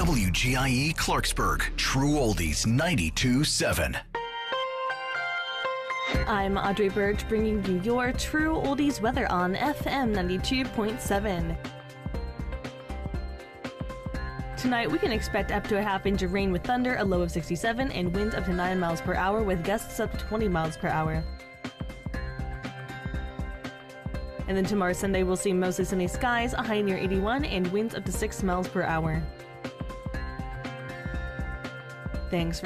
WGIE Clarksburg, True Oldies 92.7. I'm Audrey Birch, bringing you your True Oldies weather on FM 92.7. Tonight, we can expect up to a half-inch of rain with thunder, a low of 67, and winds up to 9 miles per hour with gusts up to 20 miles per hour. And then tomorrow, Sunday, we'll see mostly sunny skies, a high near 81, and winds up to 6 miles per hour. Thanks for